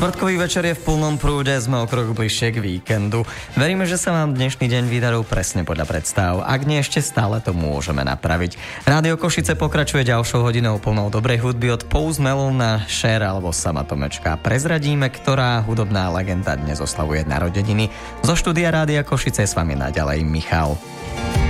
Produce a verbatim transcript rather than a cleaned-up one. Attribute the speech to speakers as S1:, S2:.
S1: Štvrtkový večer je v plnom prúde, sme o krok bližšie k víkendu. Veríme, že sa vám dnešný deň vydaril presne podľa predstav. Ak nie, ešte stále to môžeme napraviť. Rádio Košice pokračuje ďalšou hodinou plnou dobrej hudby od Post Malone, Cher alebo sama Tomečka. Prezradíme, ktorá hudobná legenda dnes oslavuje narodeniny. Zo štúdia Rádia Košice s vami naďalej Michal.